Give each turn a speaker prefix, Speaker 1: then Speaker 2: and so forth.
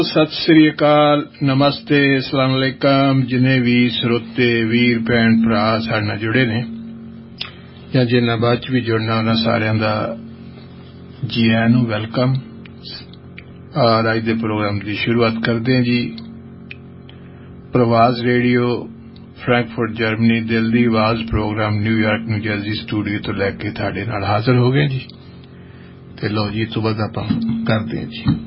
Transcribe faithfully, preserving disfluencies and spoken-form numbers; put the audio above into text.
Speaker 1: सत श्री अकाल, नमस्ते, अस्सलाम वालेकुम। जिन्हें भी श्रोते वीर भैन भरा साडे नाल जुड़े ने या जिन्हां बाद च भी जुड़ना उन्हां सारिआं दा जी आयां नूं वेलकम। और अज दे प्रोग्राम की शुरुआत करते हैं जी। प्रवास रेडियो फ्रैंकफर्ट जर्मनी दिल दी आवाज programme New York new Jersey studio तो लैके तुहाडे नाल हाजिर हो गए जी। ते लो जी तो बाद आपां करते हैं जी।